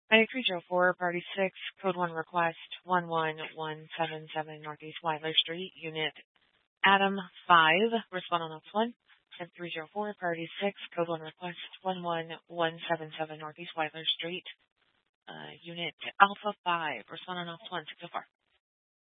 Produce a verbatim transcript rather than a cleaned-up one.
nine three zero four, Party six, Code one request, one one one seven seven Northeast Weiler Street, Unit Adam five, respond on Ops one. nine three zero four, Party six, Code one request, one one one seven seven Northeast Weiler Street, uh, Unit Alpha five, respond on Ops one, six oh four.